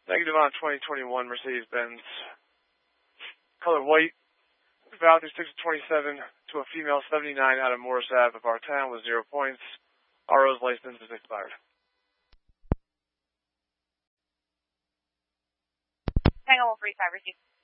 Negative on 2021 Mercedes-Benz. Color white. Value 627 to a female 79 out of Morris Ave of our town with 0 points. RO's license is expired. Hang on, 145, receive.